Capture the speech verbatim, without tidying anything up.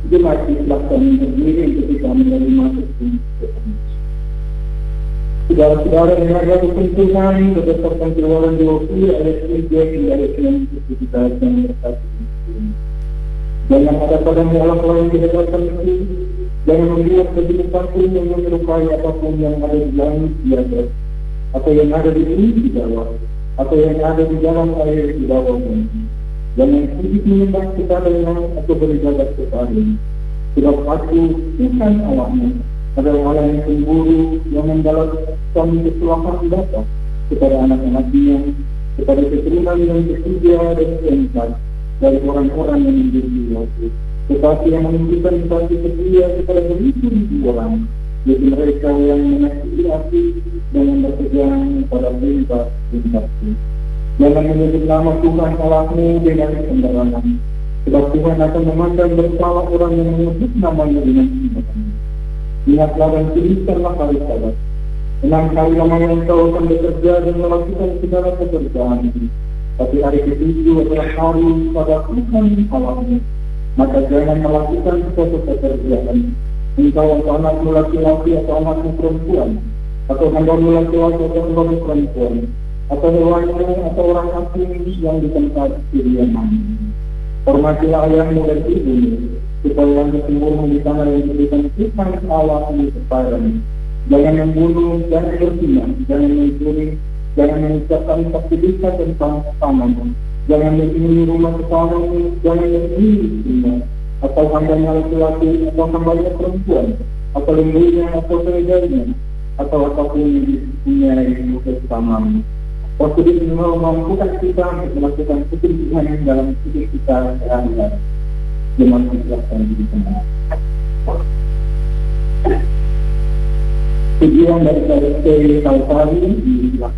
jemaat Islam kami sendiri ketika menerima hukum. Saudara-saudara yang ada kepentingan berdasarkan keluaran dua puluh ayat tiga hingga ayat enam kita yang berkata, jangan ada padamu orang lain di hadapan itu, jangan membuat kehidupan yang menyerupai apapun yang ada di langit di atas, atau yang ada di bumi di bawah, atau yang ada di dalam air di bawahnya. Jangan sedikit menyembah kepadanya atau beribadat kepadanya. Sebab aku bukan Allahmu, adalah Allah yang cemburu, yang membalaskan kesalahan dapat kepada anak-anaknya, kepada keturunan yang ketiga dan keempat dari orang-orang yang menjadi waktu. Tetapi yang menunjukkan kasih setia kepada beribu-ribu orang, yaitu mereka yang mengasihi api dan yang berpegang pada perintah-perintah. Jangan menyebut nama Tuhan Allahmu dengan sembarangan, sebab Tuhan akan memandang bersalah orang yang menyebut namanya dengan sembarangan. Ingatlah dan tuliskanlah hari Sabat. Enam hari lamanya engkau akan bekerja dan melakukan segala pekerjaan itu. Tapi hari ketujuh adalah hari pada Tuhan Allahmu. Maka jangan melakukan suatu pekerjaan. Engkau atau anakmu laki-laki atau anakmu perempuan, atau hambamu laki-laki atau hambamu perempuan, atau hewanmu atau orang asing yang di tempat kediamanmu. Hormatilah ayahmu dan ibumu, supaya yang kesemuruh di tanah yang diberikan Tuhan Allah ini kepadamu. Jangan membunuh, jangan berzina, jangan mencuri, jangan mengucapkan saksi dusta tentang sesamamu, jangan menghuni rumah sesamamu, jangan menghuni istrinya, atau hambanya laki-laki, atau hambanya perempuan, atau lembunya, atau seleganya, atau apapun yang dipunyai sesamamu. Rasul ini memampukan kita untuk melakukan kepentingan dalam hidup kita sehari-hari. Dengan menjelaskan diri kita. Tujuan dari K S P Kalpari di